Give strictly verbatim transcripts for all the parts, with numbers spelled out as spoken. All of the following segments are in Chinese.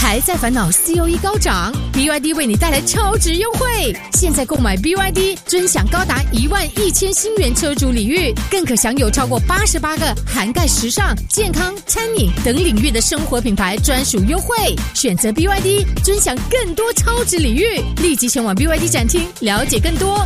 还在烦恼 C O E 高涨 ，B Y D 为你带来超值优惠。现在购买 B Y D， 尊享高达一万一千新元车主礼遇，更可享有超过八十八个涵盖时尚、健康、餐饮等领域的生活品牌专属优惠。选择 B Y D， 尊享更多超值礼遇。立即前往 B Y D 展厅了解更多。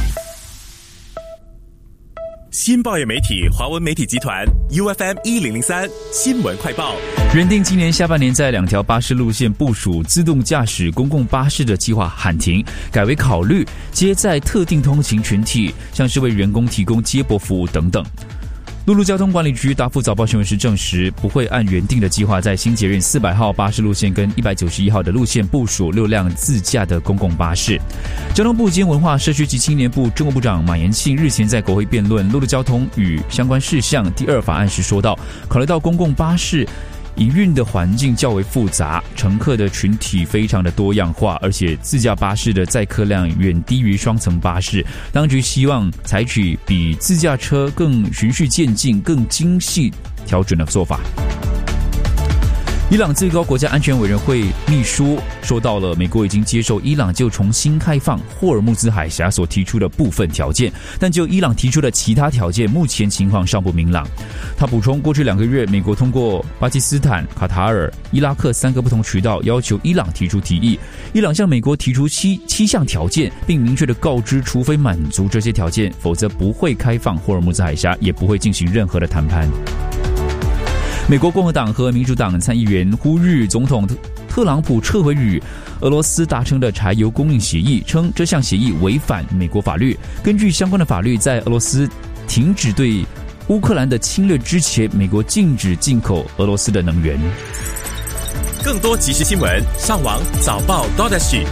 新报业媒体华文媒体集团 U F M 一零零三新闻快报。 原定今年下半年在两条巴士路线部署自动驾驶公共巴士的计划喊停，改为考虑接载特定通勤群体，像是为员工提供接驳服务等等。陆路交通管理局答复早报新闻时证实，不会按原定的计划在新捷运四百号巴士路线跟一百九十一号的路线部署六辆自驾的公共巴士。交通部兼文化社区及青年部政务部长马延庆日前在国会辩论陆路交通与相关事项第二法案时说到，考虑到公共巴士营运的环境较为复杂，乘客的群体非常的多样化，而且自驾巴士的载客量远低于双层巴士。当局希望采取比自驾车更循序渐进、更精细调整的做法。伊朗最高国家安全委员会秘书说到了美国已经接受伊朗就重新开放霍尔木兹海峡所提出的部分条件，但就伊朗提出的其他条件，目前情况尚不明朗。他补充，过去两个月，美国通过巴基斯坦、卡塔尔、伊拉克三个不同渠道要求伊朗提出提议。伊朗向美国提出七七项条件，并明确的告知，除非满足这些条件，否则不会开放霍尔木兹海峡，也不会进行任何的谈判。美国共和党和民主党参议员呼吁总统特朗普撤回与俄罗斯达成的柴油供应协议，称这项协议违反美国法律。根据相关的法律，在俄罗斯停止对乌克兰的侵略之前，美国禁止进口俄罗斯的能源。 更多即时新闻，上网早报 .sg。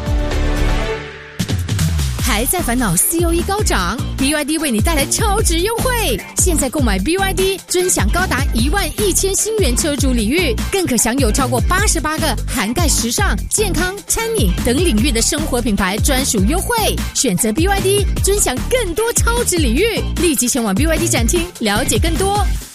还在烦恼 C O E 高涨 ，B Y D 为你带来超值优惠。现在购买 B Y D， 尊享高达一万一千新元车主礼遇，更可享有超过八十八个涵盖时尚、健康、餐饮等领域的生活品牌专属优惠。选择 B Y D， 尊享更多超值礼遇。立即前往 B Y D 展厅了解更多。